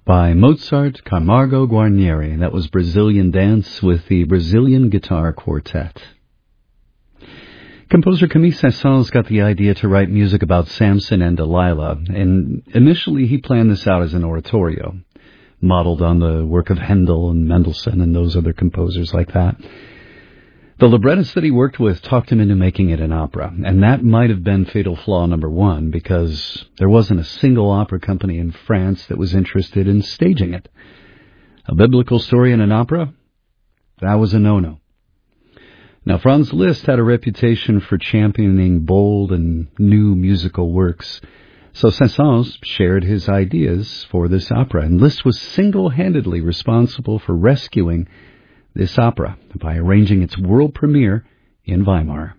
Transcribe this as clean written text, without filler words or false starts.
by Mozart Camargo Guarnieri. That was Brazilian Dance with the Brazilian Guitar Quartet. Composer Camille Saint-Saëns got the idea to write music about Samson and Delilah, and initially he planned this out as an oratorio, modeled on the work of Handel and Mendelssohn and those other composers like that. The librettist that he worked with talked him into making it an opera, and that might have been fatal flaw number one, because there wasn't a single opera company in France that was interested in staging it. A biblical story in an opera? That was a no-no. Now, Franz Liszt had a reputation for championing bold and new musical works, so Saint-Saëns shared his ideas for this opera, and Liszt was single-handedly responsible for rescuing this opera by arranging its world premiere in Weimar.